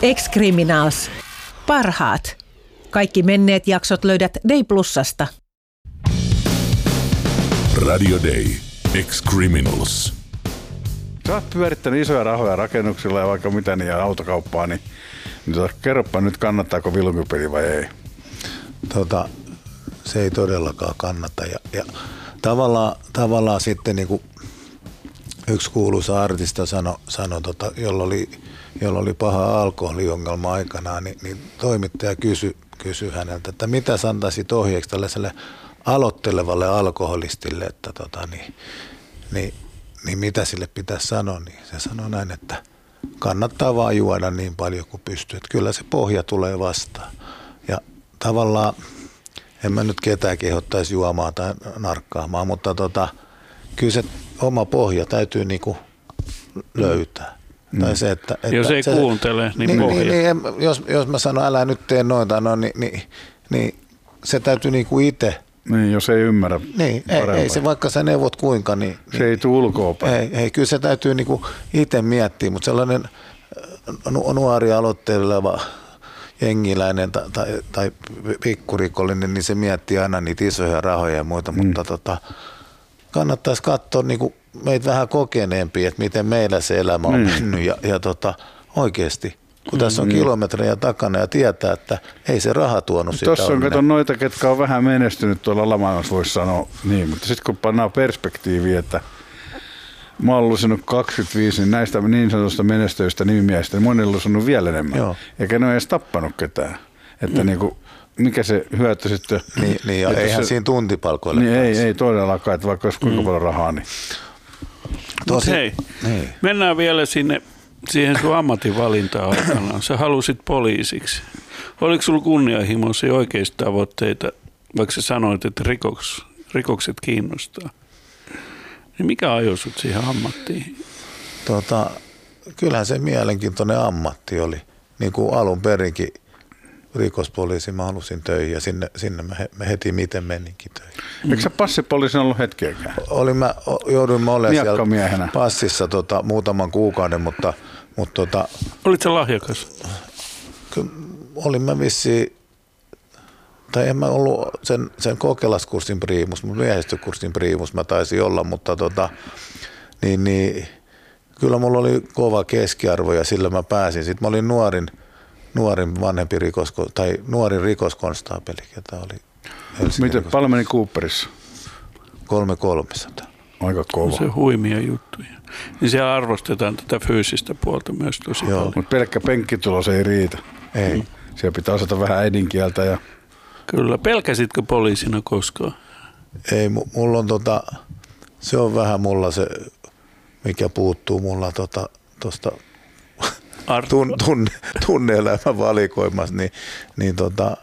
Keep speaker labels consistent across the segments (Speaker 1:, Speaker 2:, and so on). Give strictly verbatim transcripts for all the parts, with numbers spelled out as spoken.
Speaker 1: Ex-Criminals. Parhaat. Kaikki menneet jaksot löydät Day Plusasta.
Speaker 2: Radio Day. Ex-Criminals.
Speaker 3: Sä oot pyörittänyt isoja rahoja rakennuksilla ja vaikka mitä niin ja autokauppaa, niin, niin tota, kerropa nyt, kannattaako vilkupeli vai ei?
Speaker 4: Tota, se ei todellakaan kannata. Ja, ja tavallaan, tavallaan sitten niin kuin yksi kuuluisa artista sanoi, sano, tota, jolla, oli, jolla oli paha alkoholiongelma aikanaan, niin, niin toimittaja kysyi kysy häneltä, että mitä sä antaisit ohjeeksi tällaiselle aloittelevalle alkoholistille, että tota, niin, niin, niin mitä sille pitäisi sanoa, niin se sanoi näin, että kannattaa vaan juoda niin paljon kuin pystyy, että kyllä se pohja tulee vastaan. Ja tavallaan, en mä nyt ketään kehottaisi juomaan tai narkkaamaan, mutta tota, kyllä se oma pohja täytyy niinku löytää. Mm. Tai se, että, että
Speaker 5: jos ei
Speaker 4: se,
Speaker 5: kuuntele, niin,
Speaker 4: niin
Speaker 5: pohja.
Speaker 4: Niin, niin, en, jos, jos mä sanon, älä nyt tee noita, no, niin, niin, niin se täytyy niinku itse.
Speaker 3: Niin, jos ei ymmärrä
Speaker 4: niin, ei, ei se vaikka sä neuvot kuinka, niin
Speaker 3: se
Speaker 4: niin,
Speaker 3: ei tule ulkoapäin.
Speaker 4: Ei, ei, kyllä se täytyy niinku itse miettiä, mutta sellainen nu, nuori aloitteleva jengiläinen tai, tai, tai pikkurikollinen, niin se miettii aina niitä isoja rahoja ja muita, mm. mutta tota, kannattaisi katsoa niinku meitä vähän kokeneempia, että miten meillä se elämä on mm. mennyt ja, ja tota, oikeasti. Kun mm, tässä on niin. kilometrejä takana ja tietää, että ei se raha tuonut sitä.
Speaker 3: Tuossa on kato noita, ketkä on vähän menestynyt tuolla lamassa, voisi sanoa niin, mutta sitten kun pannaan perspektiiviin, että mä oon lusinut kaksikymmentäviisi, niin näistä niin sanotusta menestyistä nimimiehistä, niin monilla on lusinut vielä enemmän. Joo. Eikä ne ole edes tappanut ketään. Että mm. niinku, mikä se hyöty sitten.
Speaker 4: Niin, niin ja eihän se, siinä tuntipalkoille.
Speaker 3: Niin ei, ei todellakaan, että vaikka olisi kuinka mm. paljon rahaa. Niin.
Speaker 5: Mutta hei, niin. mennään vielä sinne. Siihen sun ammatinvalintaan aikanaan. Sä halusit poliisiksi. Oliko sulla kunnianhimoisia oikeista tavoitteita, vaikka sä sanoit, että rikoks, rikokset kiinnostaa? Niin mikä ajoi sut siihen ammattiin?
Speaker 4: Tota, kyllähän se mielenkiintoinen ammatti oli. Niin kuin alun perinkin rikospoliisi mä halusin töihin ja sinne, sinne mä, mä heti miten meninkin töihin.
Speaker 3: Mm. Eikö sä passipoliisin ollut hetkeäkään?
Speaker 4: Olin mä, jouduin mä olemaan siellä passissa tota, muutaman kuukauden, mutta, mutta tota,
Speaker 5: olit sä lahjakas?
Speaker 4: Olin mä vissiin, tai en mä ollut sen, sen kokelaskurssin priimus, mutta miehistökurssin priimus mä taisin olla, mutta tota, niin, niin, kyllä mulla oli kova keskiarvo ja sillä mä pääsin. Sitten mä olin nuorin, nuorin vanhempi rikos, tai nuorin rikoskonstaapeli, ketä oli Helsingin.
Speaker 3: Miten paljon meni Cooperissa?
Speaker 4: Kolme kolmesataa.
Speaker 3: Aika kova.
Speaker 5: No se huimia juttuja. Niin siellä arvostetaan tätä fyysistä puolta myös tosi
Speaker 4: Joo.
Speaker 5: paljon.
Speaker 3: Mutta pelkkä penkkitulos ei riitä.
Speaker 4: Ei.
Speaker 3: Mm. Siellä pitää osata vähän äidinkieltä. Ja...
Speaker 5: Kyllä. Pelkäsitkö poliisina koskaan?
Speaker 4: Ei, mulla on tota, se on vähän mulla se, mikä puuttuu mulla tota, tosta tun, tunne, tunne-elämän valikoimassa, niin, niin tota,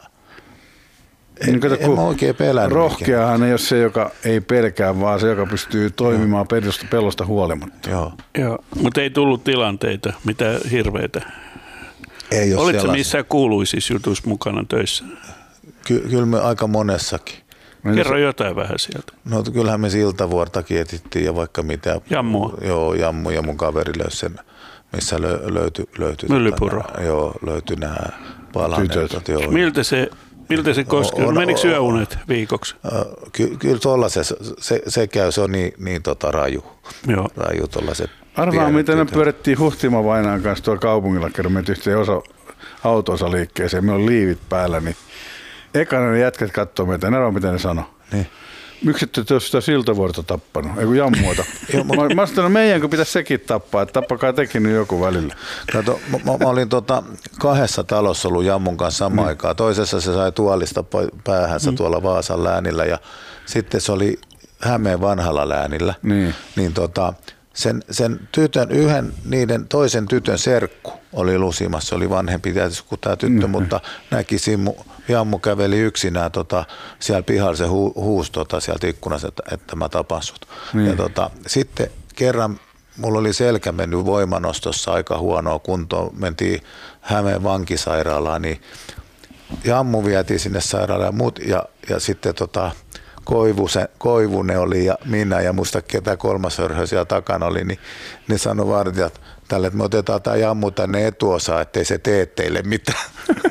Speaker 4: en, niin kato, en mä oikein pelännyt.
Speaker 3: Rohkeahan ei ole se, joka ei pelkää, vaan se, joka pystyy toimimaan pelosta, pelosta huolimatta.
Speaker 4: Joo.
Speaker 5: Joo, mutta ei tullut tilanteita, mitä hirveitä.
Speaker 4: Ei ole
Speaker 5: olitko missään kuuluisissa jutuissa mukana töissä?
Speaker 4: Ky- kyllä me aika monessakin.
Speaker 5: Kerro jotain vähän sieltä.
Speaker 4: No kyllähän me Siltavuortakin etittiin ja vaikka mitä.
Speaker 5: Jammua.
Speaker 4: Joo, Jammu ja mun kaveri löysi sen, missä lö- löytyi. löytyi
Speaker 5: Myllypuro.
Speaker 4: Tota, joo, löytyi nämä palaneet. Joo.
Speaker 5: Miltä se, miltä se koskee? Menikö yöunet viikoksi?
Speaker 4: Ky- kyllä tuolla se, se, se käy, se on niin, niin tota raju.
Speaker 5: Joo.
Speaker 4: Raju tuollaiset.
Speaker 3: Arvaa, miten me pyörittiin Huhtima Vainaan kanssa tuolla kaupungilla, kerran me yhteen osa auto-osaliikkeeseen, meillä on liivit päällä, niin ekana ne jätkät katsoo meitä, ne arvaa, mitä ne sanoo.
Speaker 4: Niin.
Speaker 3: Miksi ette te ole sitä Siltavuorta tappanut, ei kun Jammuota? mä mä sanoin, meidänkö pitäisi sekin tappaa, että tappakaa tekin nyt joku välillä.
Speaker 4: Kato, mä, mä olin tota kahdessa talossa ollut Jammun kanssa samaan mm. aikaan. Toisessa se sai tuolista päähänsä mm. tuolla Vaasan läänillä ja sitten se oli Hämeen vanhalla läänillä. Niin, niin tota, sen, sen tytön, yhden niiden toisen tytön serkku oli lusimassa, se oli vanhempi tietysti kuin tämä tyttö, mm. mutta näki Simmu, Jammu käveli yksinään tota, siellä pihalla, se hu, huusi tota, sieltä ikkunasta, että, että mä tapan sut. Mm. Ja tota, sitten kerran mulla oli selkä mennyt voimanostossa aika huonoa kuntoon, mentiin Hämeen vankisairaalaan, niin Jammu vietiin sinne sairaalaan mut, ja, ja sitten tota, Koivuse, Koivunen oli ja minä ja muista ketä kolmas hörhö siellä takana oli, niin ne sanoi vartijat, tälle, että me otetaan tämä jammu tänne etuosaan, ettei se tee teille mitään.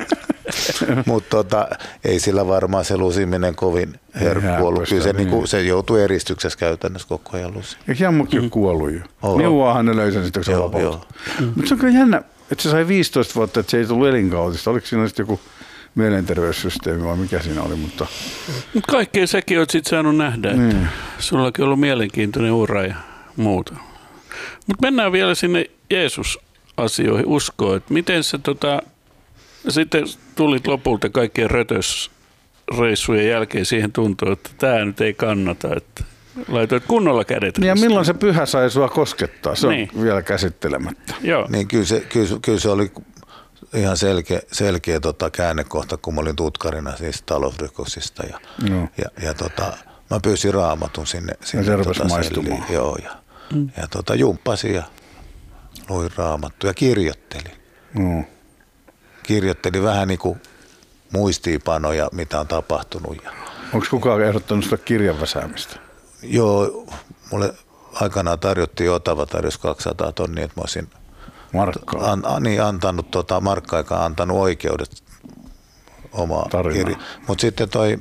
Speaker 4: Mutta tota, ei sillä varmaan se lusiminen kovin herkku ollut. Kyllä se, niin. Niinku, se joutui eristyksessä käytännössä koko ajan lusiin.
Speaker 3: Eikö jammukin ole kuollut jo? Oh. Neuvoahan ne löysän sitten, kun se vapautui. Mutta se on kyllä jännä, että se sai viisitoista vuotta, että se ei tullut elinkautista. Oliko siinä sitten joku mielenterveyssysteemi vai mikä siinä oli? Mutta
Speaker 5: Mut kaikkea sekin olet sitten saanut nähdä, että mm. sullakin on ollut mielenkiintoinen ura ja muuta. Mutta mennään vielä sinne Jeesus-asioihin, uskoon, että miten se tota, sitten tulit lopulta kaikkien rötösreissujen jälkeen siihen tuntuu, että tämä nyt ei kannata, että laitoit kunnolla kädet.
Speaker 3: Ja milloin se pyhä sai sua koskettaa? Se niin. on vielä käsittelemättä.
Speaker 4: Joo. Niin kyllä se, kyllä, kyllä se oli ihan selkeä, selkeä tota käännekohta, kun mä olin tutkarina siis talousrikoksista ja, no. ja, ja tota, mä pyysin raamatun sinne. sinne
Speaker 3: ja se rupesi tota, maistumaan.
Speaker 4: Joo, ja, mm. ja tota, jumppasin ja luin raamattu ja kirjoittelin.
Speaker 3: No.
Speaker 4: Kirjoittelin vähän niin kuin muistiinpanoja, mitä on tapahtunut.
Speaker 3: Onko kukaan ehdottanut sitä kirjan väsäämistä?
Speaker 4: Joo, mulle aikanaan tarjottiin Otava tarjosi kaksisataa tonnia, että mä olisin
Speaker 3: Markkaa.
Speaker 4: An, an, niin, antanut, tota, markka-aikaan antanut oikeudet omaa kirjaa. Mutta sitten toi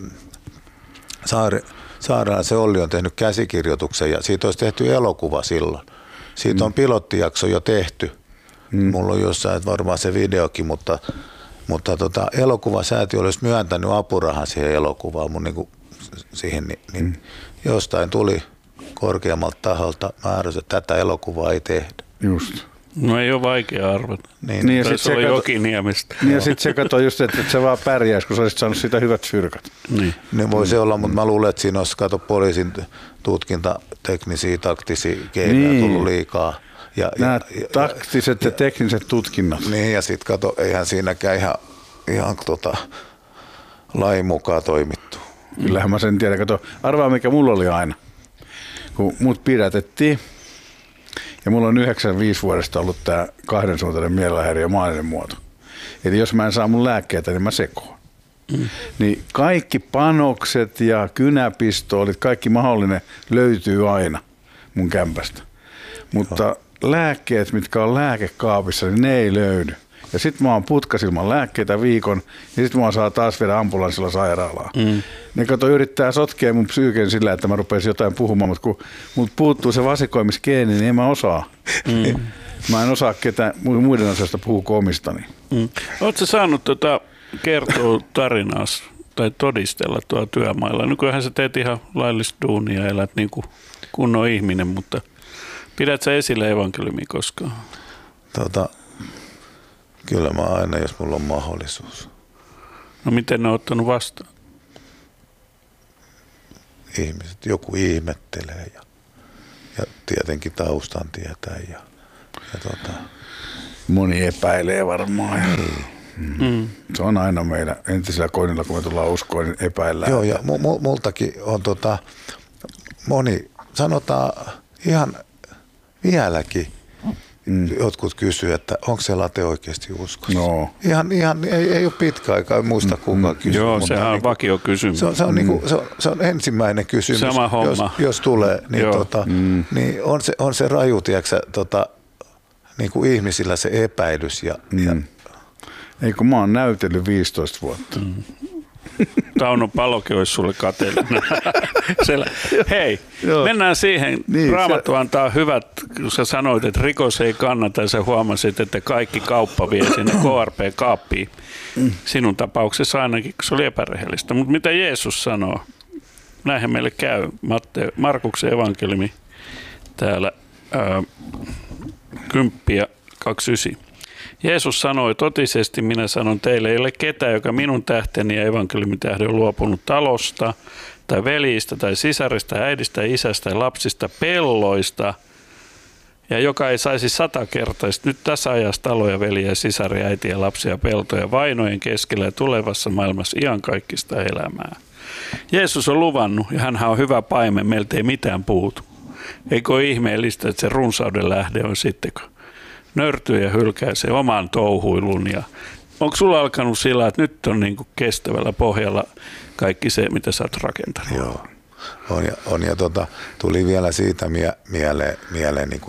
Speaker 4: Saari, Saarela, se Olli on tehnyt käsikirjoituksen ja siitä olisi tehty elokuva silloin. Siitä mm. on pilottijakso jo tehty. Mm. Mulla on jossain varmaan se videokin, mutta, mutta tota, elokuvasäätiö olisi myöntänyt apurahan siihen elokuvaan mun niinku, siihen, niin, niin mm. jostain tuli korkeammalta taholta määräys, että tätä elokuvaa ei tehdä.
Speaker 3: Just.
Speaker 5: No ei ole vaikea arvata.
Speaker 3: Niin, niin
Speaker 5: taisi olla Jokiniemestä.
Speaker 3: Niin ja sitten se katsoi just, että se vaan pärjäisi, kun sä olisit saanut siitä hyvät fyrkat.
Speaker 5: Niin.
Speaker 4: Niin voi mm. se olla, mutta mä luulen, että siinä olisi kato poliisin tutkintateknisiä, taktisia keinoja niin. tullut liikaa. Ja,
Speaker 3: Nämä
Speaker 4: ja,
Speaker 3: taktiset ja, ja tekniset tutkinnat.
Speaker 4: Niin ja sitten kato, eihän siinäkään ihan, ihan tota, lain mukaan toimittu.
Speaker 3: Kyllähän mä sen tiedän. Kato, arvaa mikä mulla oli aina, kun mut pidätettiin. Ja mulla on yhdeksänkymmentäviisi vuodesta ollut tää kahdensuuntainen mielenhäiriö maaninen muoto. Eli jos mä en saa mun lääkkeitä, niin mä sekoan. Mm. Niin kaikki panokset ja kynäpistoolit, kaikki mahdollinen löytyy aina mun kämpästä. Mutta Joo. lääkkeet, mitkä on lääkekaapissa, niin ne ei löydy. Ja sit mä oon putkasilman lääkkeitä viikon, ja sit mä saa taas viedä ambulanssilla sairaalaan. Mm. Ne kato yrittää sotkea mun psyyken sillä, että mä rupesin jotain puhumaan, mutta kun mut puuttuu se vasikoimisgeeni, niin en mä osaa. Mm. Mä en osaa ketään muiden asioista puhua omistani.
Speaker 5: Mm. Ootko saanut tota kertoa tarinaa tai todistella tuolla työmailla? Nykyään sä teet ihan laillista duunia ja elät niin kuin kunnon ihminen, mutta pidät sä esille evankeliumia koskaan?
Speaker 4: Tota, kyllä mä aina, jos mulla on mahdollisuus.
Speaker 5: No miten ne on ottanut vastaan?
Speaker 4: Ihmiset, joku ihmettelee ja, ja tietenkin taustan tietää. Ja, ja tota.
Speaker 3: Moni epäilee varmaan. Niin. Mm. Mm. Se on aina meillä entisellä koinilla, kun me tullaan uskoon, niin epäillään.
Speaker 4: Joo, ja mu- multakin on tota, moni, sanotaan ihan vieläkin, mm. jotkut kysyy, että onko se late oikeasti uskossa.
Speaker 3: No.
Speaker 4: Ihan, ihan ei, ei ole pitkä aika, en muista mm. kukaan kysyä.
Speaker 5: Joo, sehän on niin vakio kysymys.
Speaker 4: Se on, se, on mm. niin kuin, se, on, se on ensimmäinen kysymys,
Speaker 5: sama homma.
Speaker 4: Jos, jos tulee, niin, tota, mm. niin on, se, on se raju, tiiäksä, tota, niin kuin ihmisillä se epäilys. Ja,
Speaker 3: mm. ja ei kun mä oon näytellyt viisitoista vuotta. Mm.
Speaker 5: Tauno Palokin olisi sulle kateellinen. Hei, Joo. mennään siihen. Niin, Raamattu se antaa hyvät, kun sä sanoit, että rikos ei kannata ja sä huomasit, että kaikki kauppa vie sinne K R P-kaappiin. Mm. Sinun tapauksessa ainakin, kun se oli epärehellistä. Mutta mitä Jeesus sanoo? Näinhän meille käy. Matte, Markuksen evankeliumi täällä ää, kymppiä kaksikymmentäyhdeksän. Jeesus sanoi, totisesti minä sanon teille, ei ole ketään, joka minun tähteni ja evankeliumin tähden on luopunut talosta, tai veljistä, tai sisarista, äidistä, isästä, ja lapsista, pelloista, ja joka ei saisi satakertaisesti nyt tässä ajassa taloja, veljiä, sisaria, äitiä, lapsia, peltoja, vainojen keskellä ja tulevassa maailmassa iankaikkista elämää. Jeesus on luvannut, ja hänhän on hyvä paimen, meiltä ei mitään puutu. Eikö ole ihmeellistä, että se runsauden lähde on sitten, kun nörtyy ja hylkää se oman touhuilun. Ja onko sulla alkanut sillä, että nyt on niin kuin kestävällä pohjalla kaikki se, mitä sä oot rakentanut?
Speaker 4: Joo, on ja, on ja tota, tuli vielä siitä mie- mieleen, mieleen niin kuin, että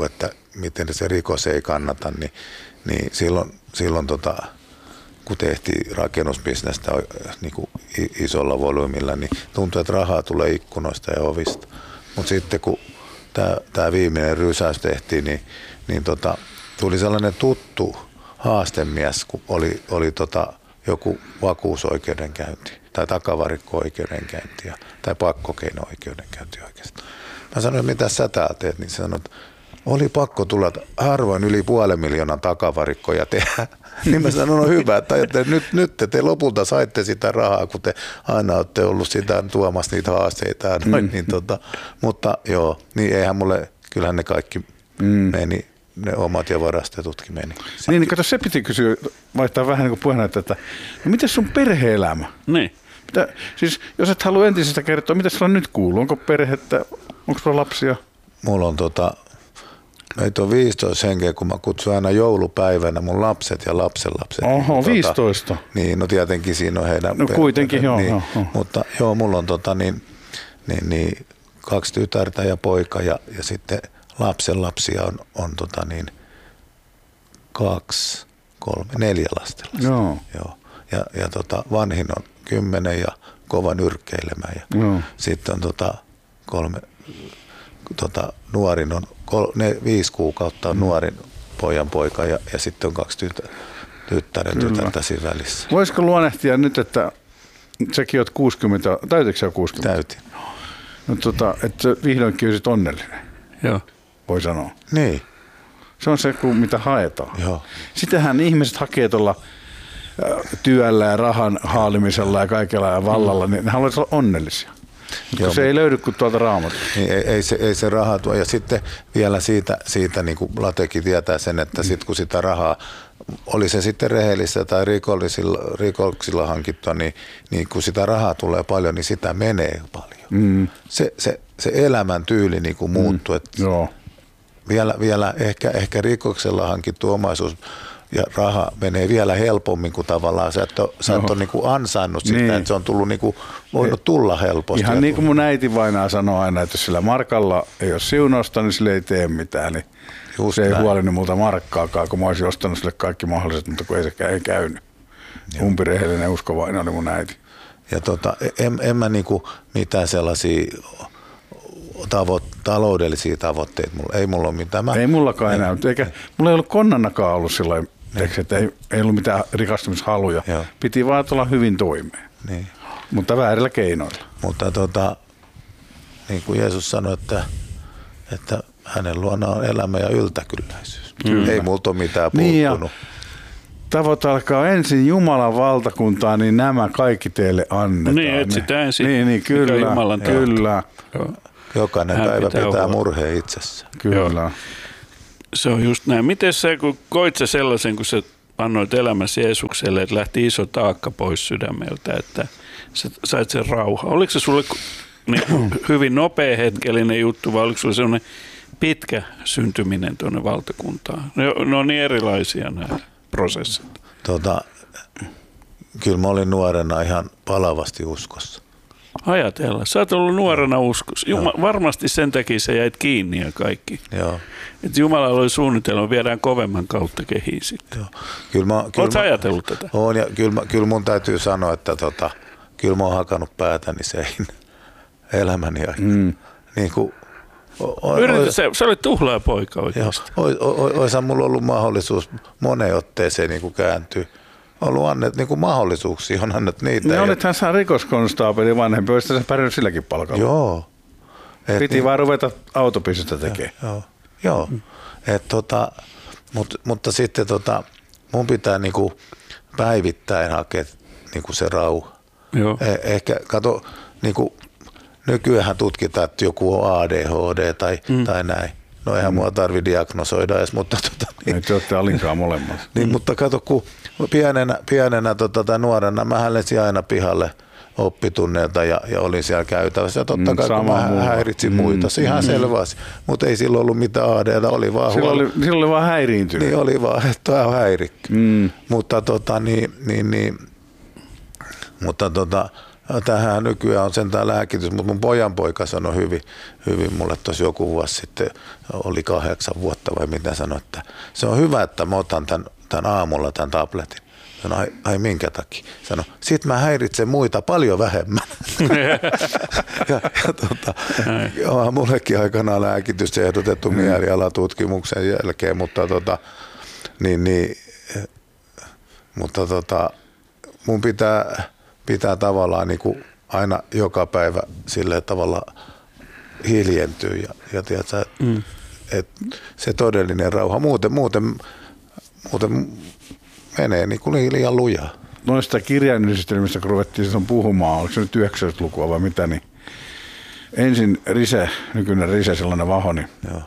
Speaker 4: miten se rikos ei kannata, niin, niin silloin, silloin tota, kun tehtiin rakennusbisnestä niin kuin isolla volyymilla, niin tuntui, että rahaa tulee ikkunoista ja ovista. Mutta sitten kun tämä viimeinen rysäys tehtiin, niin, niin tota, tuli sellainen tuttu haastemies, kun oli, oli tota, joku vakuusoikeudenkäynti tai takavarikko-oikeudenkäynti tai pakkokeino-oikeudenkäynti oikeastaan. Mä sanoin, mitä sä täällä teet, niin sanoin, että oli pakko tulla harvoin yli puolen miljoonan takavarikkoja tehdä. Niin mä sanoin, no hyvä, että nyt, nyt te, te lopulta saitte sitä rahaa, kun te aina olette ollut sitä tuomassa niitä haasteita. Noin, mm. niin tota, mutta joo, niin eihän mulle, kyllähän ne kaikki mm. meni, ne omat ja varastetutkin meni.
Speaker 3: Niin, niin kato, se piti kysyä, vaihtaa vähän niin kuin puheenjohtaja, että no miten sun perhe-elämä?
Speaker 5: Niin.
Speaker 3: Mitä, siis jos et halua entisestä kertoa, mitä sulla nyt kuuluu? Onko perhettä, onko sulla lapsia?
Speaker 4: Mulla on tota... Meitä on viisitoista henkeä, kun mä kutsun aina joulupäivänä mun lapset ja lapsenlapset.
Speaker 3: Oho,
Speaker 4: niin,
Speaker 3: viisitoista.
Speaker 4: Tota, niin, no tietenkin siinä on heidän...
Speaker 3: No kuitenkin, joo,
Speaker 4: niin,
Speaker 3: joo, joo.
Speaker 4: Mutta joo, mulla on tota, niin, niin, niin, kaksi tytärtä ja poika ja, ja sitten lapsenlapsia on, on tota, niin, kaksi, kolme, neljä lastenlasta.
Speaker 3: Joo.
Speaker 4: Joo. Ja, ja tota, vanhin on kymmenen ja kova nyrkkeilemään. Ja
Speaker 3: joo.
Speaker 4: sitten on tota, kolme... Tota, nuorin on kol, ne, viisi kuukautta on nuorin pojan poika ja, ja sitten on kaksi tytär, tyttären tytärtä siinä välissä.
Speaker 3: Voisiko luonnehtia nyt, että säkin oot kuusikymmentä, täytitkö sä kuusikymmentä?
Speaker 4: Täytin.
Speaker 3: No, tota, että vihdoinkin olisit onnellinen,
Speaker 5: Joo.
Speaker 3: voi sanoa.
Speaker 4: Niin.
Speaker 3: Se on se, mitä haetaan.
Speaker 4: Joo.
Speaker 3: Sitähän ihmiset hakee tuolla työllä ja rahan haalimisella ja kaikella ja vallalla, mm. niin ne haluaisi olla onnellisia. Mutta se ei löydy kuin tuolta Raamatusta.
Speaker 4: Niin ei, ei, se, ei se raha tuo. Ja sitten vielä siitä, siitä niin kuin Latekin tietää sen, että mm. sit kun sitä rahaa, oli se sitten rehellistä tai rikollisilla, rikollisilla hankittua, niin, niin kun sitä rahaa tulee paljon, niin sitä menee paljon. Mm. Se, se, se elämäntyyli niin kuin muuttuu. Mm.
Speaker 3: Joo.
Speaker 4: Vielä, vielä ehkä, ehkä rikoksella hankittu omaisuus ja raha menee vielä helpommin kuin tavallaan sä et ole, sä et ole niin kuin ansainnut sitä, niin. Että se on tullut niin kuin, voinut tulla helposti.
Speaker 3: Ihan niin kuin mun äiti vainaa sanoo aina, että jos sillä markalla ei ole siunausta, niin sille ei tee mitään. Niin just se näin. Ei huolinut multa markkaakaan, kun mä olisin ostanut sille kaikki mahdolliset, mutta kun ei sekään ei käynyt. Joo. Umpirehellinen uskovainen oli mun äiti.
Speaker 4: Ja tota, en, en mä niin kuin mitään sellaisia tavo- taloudellisia tavoitteita, mulla, ei mulla ole mitään. Mä,
Speaker 3: ei mullakaan enää, eikä mulla ei ollut konnanakaan ollut sillä Teekö, että ei, ei ollut mitään rikastumishaluja. Joo. Piti vaan tulla hyvin toimeen, niin. Mutta väärillä keinoilla.
Speaker 4: Mutta tota, niin kuin Jeesus sanoi, että, että hänen luona on elämä ja yltäkylläisyys. Kyllä. Ei multa ole mitään puuttunut. Niin
Speaker 3: tavoite alkaa ensin Jumalan valtakuntaa, niin nämä kaikki teille annetaan.
Speaker 5: Niin, etsitään ensin.
Speaker 3: Niin, niin kyllä, kyllä.
Speaker 4: Joo. Jokainen Hän päivä pitää, pitää murheen itsessä.
Speaker 3: Kyllä. Joo.
Speaker 5: Se on just näin. Miten sä, kun koit sä sellaisen, kun sä annoit elämäsi Jeesukselle, että lähti iso taakka pois sydämeltä, että sä sait sen rauhaa. Oliko se sulle niin, hyvin nopea hetkellinen juttu vai oliko sulle sellainen pitkä syntyminen tuonne valtakuntaan? Ne, ne on niin erilaisia nämä prosessit.
Speaker 4: Tota, kyllä mä olin nuorena ihan palavasti uskossa.
Speaker 5: Ajatella. Sä oot ollut nuorena uskossa. Juma, varmasti sen takia sä jäit kiinni ja kaikki.
Speaker 4: Joo.
Speaker 5: Että Jumalalla oli suunnitelma, viedään kovemman kautta kehiin sitten.
Speaker 4: Joo. Kyllä mä, kyllä
Speaker 5: Oletko
Speaker 4: mä,
Speaker 5: ajatellut tätä?
Speaker 4: Oon, ja kyllä, mä, kyllä mun täytyy sanoa, että tota, kyllä mä oon hakannut päätäni sein elämäni aikana. Mm. Niin kuin, o, o,
Speaker 5: Yritä, sä, sä olet tuhlaa poika oikeasti.
Speaker 4: Olisihan mulla ollut mahdollisuus moneen otteeseen niin kuin kääntyä. On ollut annet, niin kuin mahdollisuuksia, on annettu niitä.
Speaker 3: Ne olithan sä rikoskonstaapeli vanhempi, olisi sä pärjännyt silläkin palkalla.
Speaker 4: Joo.
Speaker 3: Et Piti niin, vaan ruveta autopisistä tekemään.
Speaker 4: Joo, joo. Mm. Et, tota, mut, mutta sitten tota, mun pitää niinku päivittäin hakea niinku se rauha.
Speaker 5: Joo.
Speaker 4: Eh, ehkä kato, niinku, nykyään tutkitaan, että joku on A D H D tai, mm. tai näin. No eihän mm. mua tarvitse diagnosoida edes, mutta... Tota, niin,
Speaker 3: ei te olette alinkaan molemmat.
Speaker 4: Niin, mutta kato, kun pienenä, pienenä tota, tai nuorena mä hällesin aina pihalle oppitunneilta ja, ja olin siellä käytävässä. Ja totta kai, kun mä muulla. häiritsin mm. muita, se ihan mm. selvä asia. Mutta ei silloin ollut mitään A D:tä, oli vaan
Speaker 3: silloin oli, silloin oli vaan häiriintynyt.
Speaker 4: Niin, oli vaan, että tämä on häirikky. Mm. Mutta tota, niin, niin, niin, mutta tota, tähän nykyään on sentään lääkitys, mutta mun pojan poika sanoi hyvin, hyvin mulle tuossa joku vuosi sitten, oli kahdeksan vuotta vai mitä sanoi, että se on hyvä, että mä otan tämän, tämän aamulla tämän tabletin. Sano, ai, ai minkä takia? Sano, sit mä häiritsen muita paljon vähemmän. ja, ja tota, onhan mullekin aikanaan lääkitys ehdotettu mielialatutkimuksen jälkeen, mutta, tota, niin, niin, mutta tota, mun pitää, pitää tavallaan niin kuin aina joka päivä sillä tavalla hiljentyä ja, ja tiedätkö, mm. että se todellinen rauha. Muuten, muuten, muuten menee niin kuin liian lujaa.
Speaker 3: Noista kirjainyhdistelmistä, kun ruvettiin silloin puhumaan, oliko se nyt yhdeksänkymmentälukua vai mitä, niin ensin Rise, nykyinen Rise, sellainen vaho, niin joo.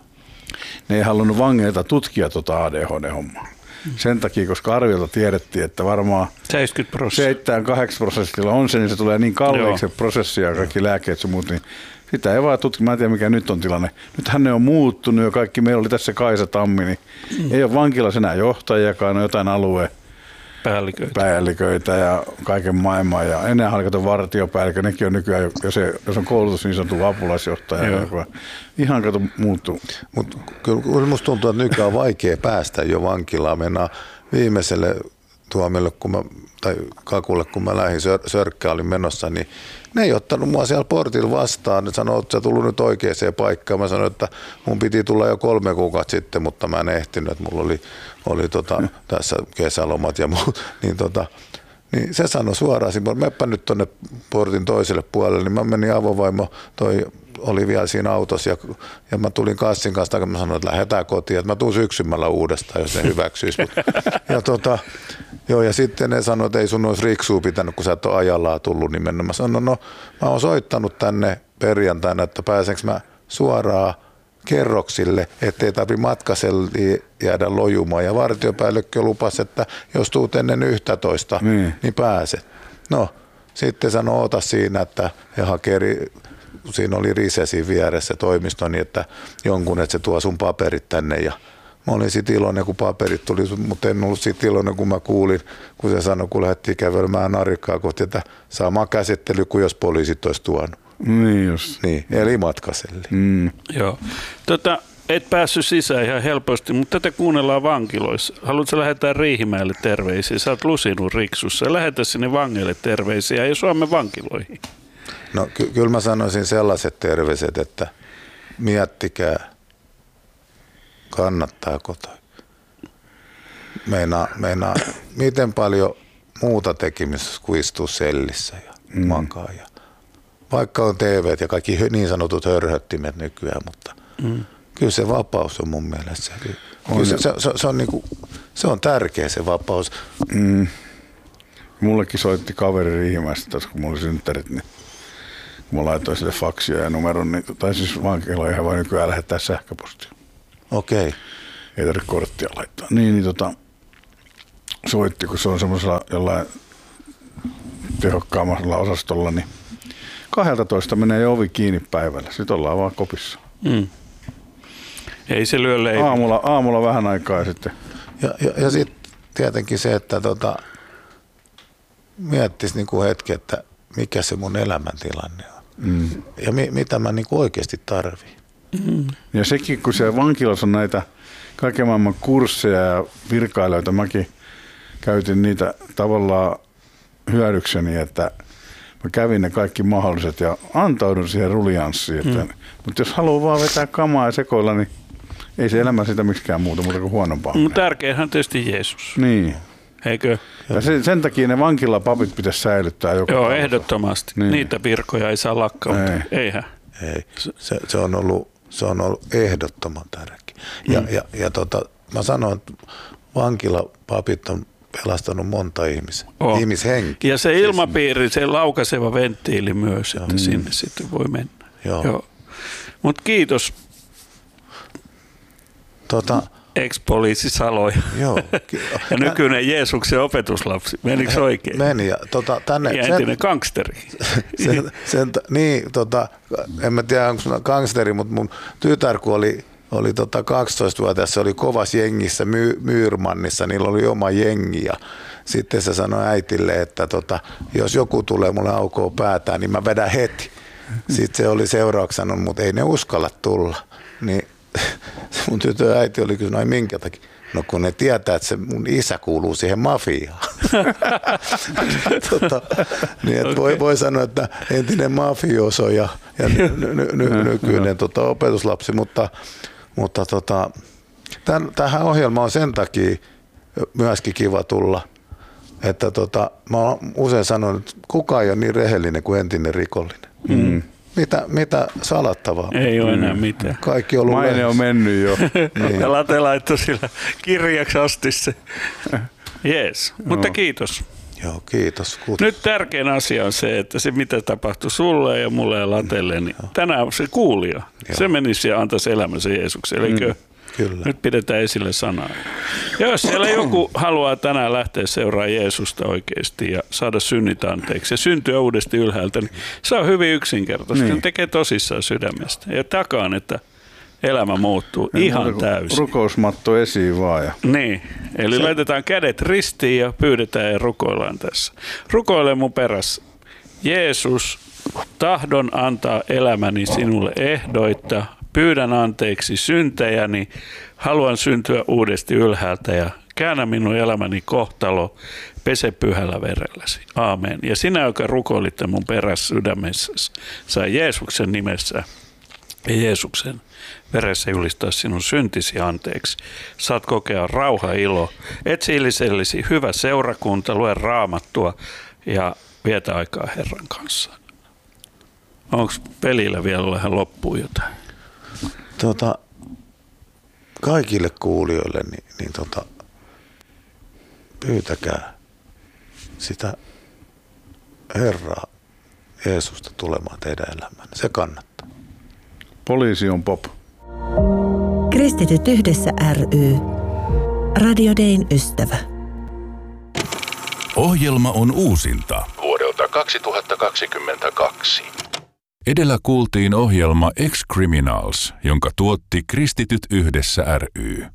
Speaker 3: Ne ei halunnut vangeilta tutkia tuota A D H D-hommaa. Mm. Sen takia, koska arviolta tiedettiin, että varmaan
Speaker 5: seitsemänkymmentä prosenttia
Speaker 3: seitsemän kahdeksan prosentilla on se, niin se tulee niin kalliiksi se prosessi ja kaikki lääkkeet ja muut, niin sitä ei vaan tutki. Mä en tiedä, mikä nyt on tilanne. Nythän ne on muuttunut jo kaikki. Meillä oli tässä Kaisa Tammi, niin mm. ei ole vankilassa enää johtajiakaan, on jotain alueen
Speaker 5: päälliköitä.
Speaker 3: päälliköitä ja kaiken maailman. Ja ennen oli kato vartiopäällikö, nekin on nykyään, jos, se, jos on koulutus, niin sanottu apulaisjohtaja. Ihan kato muuttuu.
Speaker 4: Mutta kyllä musta tuntuu, että nykyään on vaikea päästä jo vankilaan. Mennään viimeiselle tuomille, kun mä, tai kakulle, kun mä lähdin, sör, Sörkkä olin menossa, niin ne ei ottanut mua siellä portilla vastaan. Ne sanoi, että sä tullut nyt oikeaan paikkaan. Mä sanoin, että mun piti tulla jo kolme kuukautta sitten, mutta mä en ehtinyt, että mulla oli, oli tota, tässä kesälomat ja muut. Niin, tota, niin se sanoi suoraan, että meppä nyt tonne portin toiselle puolelle, niin mä menin avovaimo, toi oli vielä siinä autossa ja, ja mä tulin kassin kanssa, ja mä sanoin, että lähdetään kotiin, että mä tuun syksymällä uudestaan, jos ne hyväksyisi. Ja, tota, joo, ja sitten ne sanoi, että ei sun olisi riksua pitänyt, kun sä et ole ajallaan tullut nimenomaan. Mä sanoin, no, no mä oon soittanut tänne perjantaina, että pääsenkö mä suoraan kerroksille, ettei tarvitse matkasella jäädä lojumaan. Ja vartiopäällikkö lupasi, että jos tuut ennen yksitoista, mm. niin pääset. No, sitten sanoi, ota siinä, että he hakee, siinä oli Rise siinä vieressä toimisto, niin että jonkun, että se tuo sun paperit tänne. Ja mä olin siitä iloinen, kun paperit tuli, mutta en ollut siitä iloinen, kun mä kuulin, kun se sanoi, kun lähdettiin kävelemään narikkaa kohti, että sama käsittely kuin jos poliisit olisi tuonut.
Speaker 3: Niin just.
Speaker 4: Niin, eli matkaselli.
Speaker 3: Mm.
Speaker 5: Joo. Tota, et päässyt sisään ihan helposti, mutta tätä kuunnellaan vankiloissa. Haluatko lähettää Riihimäelle terveisiä? Sä oot lusinut Riksussa. Lähetä sinne vangeille terveisiä ja Suomen vankiloihin.
Speaker 4: No ky- kyllä mä sanoisin sellaiset terveiset, että miettikää, kannattaako toi. Meinaa, meinaa miten paljon muuta tekemistä kuin istuu sellissä ja mm. makaa. Ja vaikka on T V:t ja kaikki niin sanotut hörhöttimet nykyään, mutta mm. kyllä se vapaus on mun mielestä. Kyllä se, se, se, se, on niinku, se on tärkeä se vapaus.
Speaker 3: Mm. Mullekin soitti kaveri Riihimäestä, kun mulla oli synttärit, niin kun mä laitoin sille faksia ja numeron, niin, tai siis vankiloihin voi nykyään lähettää sähköpostia.
Speaker 4: Okei. Okay.
Speaker 3: Ei tarvitse korttia laittaa. Niin, niin tota, soitti, kun se on semmoisella jollain tehokkaammalla osastolla, niin kahdeltatoista menee jo ovi kiinni päivällä. Sitten ollaan vaan kopissa.
Speaker 5: Mm. Ei se lyö leipi.
Speaker 3: Aamulla, aamulla vähän aikaa sitten.
Speaker 4: Ja, ja, ja sitten tietenkin se, että tota, miettisi niinku hetki, että mikä se mun elämäntilanne on. Mm. Ja mi, mitä mä niinku oikeasti tarviin.
Speaker 3: Mm. Ja sekin, kun siellä vankilassa on näitä kaiken maailman kursseja ja virkailijoita, mäkin käytin niitä tavallaan hyödykseni, että mä kävin ne kaikki mahdolliset ja antaudun siihen rulianssiin. Että, mm. Mutta jos haluaa vaan vetää kamaa ja sekoilla, niin ei se elämä sitä miksikään muuta, muuta kuin huonompaa.
Speaker 5: No tärkeinhän tietysti Jeesus.
Speaker 3: Niin.
Speaker 5: Eikö?
Speaker 3: Ja sen, sen takia ne vankilapapit pitäisi säilyttää joka
Speaker 5: Joo,
Speaker 3: talossa.
Speaker 5: Ehdottomasti. Niin. Niitä virkoja ei saa lakkauttaa. Ei. Eihän.
Speaker 4: Ei. Se, se, on ollut, se on ollut ehdottoman tärkeä. Ja, mm. ja, ja tota, mä sanon, että vankilapapit on pelastanut monta ihmistä, oh. ihmishenkiä.
Speaker 5: Ja se ilmapiiri, se laukaiseva venttiili myös, että mm. sinne sitten voi mennä.
Speaker 4: Joo.
Speaker 5: Joo. Mutta kiitos.
Speaker 4: Tota,
Speaker 5: ex-poliisi Salo
Speaker 4: joo.
Speaker 5: ja nykyinen Jeesuksen opetuslapsi. Menikö oikein?
Speaker 4: Meni. Ja, tota, tänne,
Speaker 5: ja entinen gangsteri.
Speaker 4: Sen, sen, niin, tota, en mä tiedä onko gangsteri, mutta mun tytär kun oli oli tota kaksitoistavuotias, se oli kovassa jengissä My, Myyrmannissa, niillä oli oma jengi ja sitten se sanoi äitille, että tota, jos joku tulee mulle aukoo päätään, niin mä vedän heti. Sitten se oli seuraavaksi sanonut, mutta ei ne uskalla tulla. Niin mun tytön äiti oli kysynyt, no minkä takia? No kun ne tietää, että se mun isä kuuluu siihen mafiaan. tota, niin että voi, voi sanoa, että entinen mafioso ja, ja ny, ny, ny, nykyinen tota, opetuslapsi, mutta, mutta tota, tämän, tähän ohjelmaan on sen takia myöskin kiva tulla, että tota, mä oon usein sanonut, että kukaan ei ole niin rehellinen kuin entinen rikollinen. Mm. Mitä, mitä salattavaa?
Speaker 5: Ei ole enää mitään.
Speaker 4: Kaikki on ollut
Speaker 3: Maine
Speaker 4: lähes.
Speaker 3: on mennyt jo.
Speaker 5: Niin. Ja Late laittoi sillä kirjaksi asti se. Jees, mutta kiitos.
Speaker 4: Joo, kiitos. Kutus.
Speaker 5: Nyt tärkein asia on se, että se mitä tapahtui sulle ja mulle ja Latelle, niin tänään se kuulija. Joo. Se menisi ja antaisi elämänsä Jeesukselle, eikö? Mm.
Speaker 4: Kyllä.
Speaker 5: Nyt pidetään esille sanaa. Ja jos siellä joku haluaa tänään lähteä seuraamaan Jeesusta oikeasti ja saada synnit anteeksi ja syntyä uudesti ylhäältä, niin se on hyvin yksinkertaisesti. Niin. Tekee tosissaan sydämestä. Ja takaan, että elämä muuttuu ja ihan ruko- täysin.
Speaker 3: Rukousmatto esiin vaan. Ja.
Speaker 5: Niin, eli se. Laitetaan kädet ristiin ja pyydetään ja rukoillaan tässä. Rukoile mun perässä. Jeesus, tahdon antaa elämäni sinulle ehdoitta. Pyydän anteeksi syntejäni, haluan syntyä uudesti ylhäältä ja käännä minun elämäni kohtalo, pese pyhällä verelläsi. Aamen. Ja sinä, joka rukoilitte mun perässä sydämessäsi, sai Jeesuksen nimessä ja Jeesuksen veressä julistaa sinun syntisi anteeksi. Saat kokea rauha, ilo, etsi itsellesi hyvä seurakunta, lue raamattua ja vietä aikaa Herran kanssa. Onko pelillä vielä vähän loppuun jotain?
Speaker 4: Tota, kaikille kuulijoille niin, niin tota, pyytäkää sitä Herraa Jeesusta tulemaan teidän elämään. Se kannattaa.
Speaker 3: Poliisi on pop.
Speaker 6: Kristityt yhdessä ry. Radio Dayn ystävä.
Speaker 2: Ohjelma on uusinta vuodelta kaksituhattakaksikymmentäkaksi. Edellä kuultiin ohjelma Ex-Criminals, jonka tuotti Kristityt yhdessä ry.